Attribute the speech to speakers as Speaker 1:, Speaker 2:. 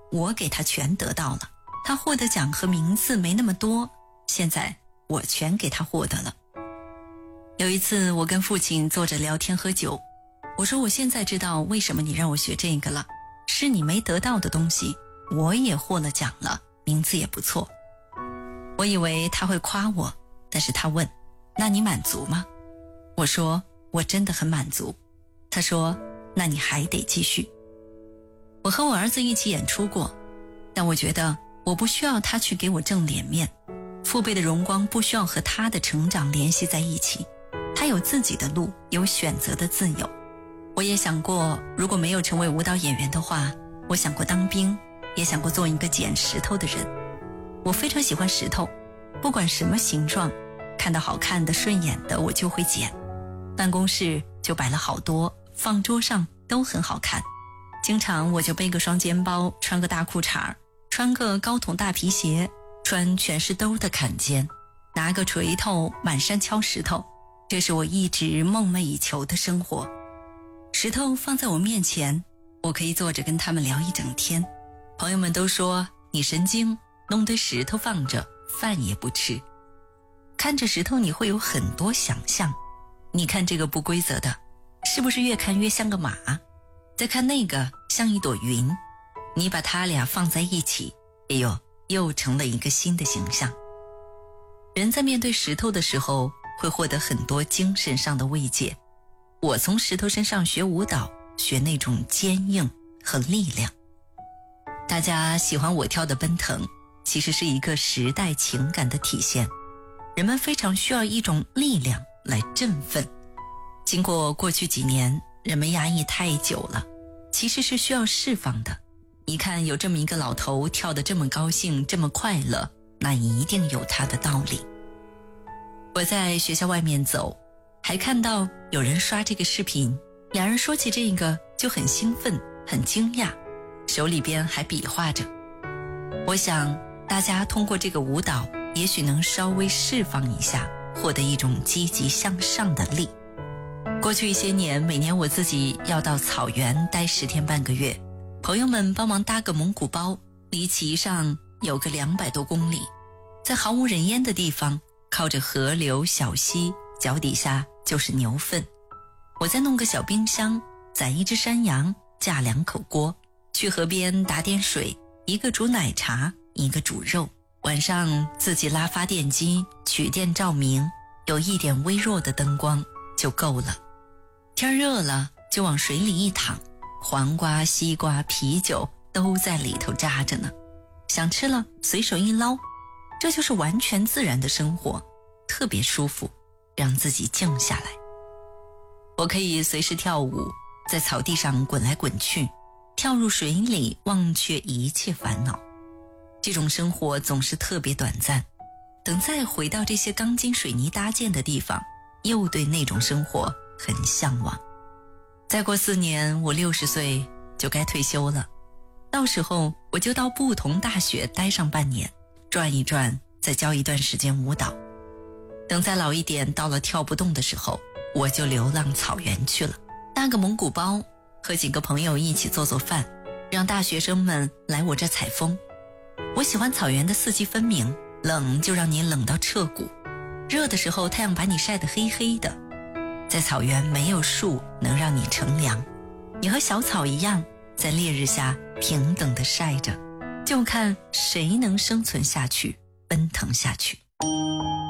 Speaker 1: 我给他全得到了，他获得奖和名次没那么多，现在我全给他获得了。有一次我跟父亲坐着聊天喝酒，我说我现在知道为什么你让我学这个了，是你没得到的东西，我也获了奖了，名字也不错。我以为他会夸我，但是他问，那你满足吗？我说我真的很满足。他说那你还得继续。我和我儿子一起演出过，但我觉得我不需要他去给我挣脸面，父辈的荣光不需要和他的成长联系在一起，他有自己的路，有选择的自由。我也想过，如果没有成为舞蹈演员的话，我想过当兵，也想过做一个捡石头的人。我非常喜欢石头，不管什么形状，看到好看的顺眼的我就会捡，办公室就摆了好多，放桌上都很好看。经常我就背个双肩包，穿个大裤衩，穿个高筒大皮鞋，穿全是兜的坎肩，拿个锤头满山敲石头，这是我一直梦寐以求的生活。石头放在我面前，我可以坐着跟他们聊一整天。朋友们都说你神经，弄堆石头放着，饭也不吃。看着石头你会有很多想象，你看这个不规则的，是不是越看越像个马？再看那个像一朵云，你把它俩放在一起，哎呦，又成了一个新的形象。人在面对石头的时候，会获得很多精神上的慰藉。我从石头身上学舞蹈，学那种坚硬和力量。大家喜欢我跳的奔腾，其实是一个时代情感的体现。人们非常需要一种力量来振奋。经过过去几年，人们压抑太久了，其实是需要释放的。一看有这么一个老头跳得这么高兴，这么快乐，那一定有他的道理。我在学校外面走，还看到有人刷这个视频，两人说起这个就很兴奋，很惊讶，手里边还比划着。我想大家通过这个舞蹈，也许能稍微释放一下，获得一种积极向上的力。过去一些年，每年我自己要到草原待10天半个月，朋友们帮忙搭个蒙古包，离旗上有个200多公里，在毫无人烟的地方，靠着河流小溪，脚底下就是牛粪。我再弄个小冰箱，宰一只山羊，架2口锅，去河边打点水，一个煮奶茶，一个煮肉。晚上自己拉发电机，取电照明，有一点微弱的灯光就够了。天热了就往水里一躺，黄瓜、西瓜、啤酒都在里头扎着呢，想吃了随手一捞。这就是完全自然的生活，特别舒服，让自己静下来。我可以随时跳舞，在草地上滚来滚去，跳入水里，忘却一切烦恼。这种生活总是特别短暂，等再回到这些钢筋水泥搭建的地方，又对那种生活很向往。再过4年，我60岁就该退休了，到时候我就到不同大学待上半年，转一转，再教一段时间舞蹈。等再老一点，到了跳不动的时候，我就流浪草原去了，搭个蒙古包，和几个朋友一起做做饭，让大学生们来我这采风。我喜欢草原的四季分明，冷就让你冷到彻骨，热的时候太阳把你晒得黑黑的。在草原没有树能让你乘凉，你和小草一样，在烈日下平等地晒着，就看谁能生存下去，奔腾下去。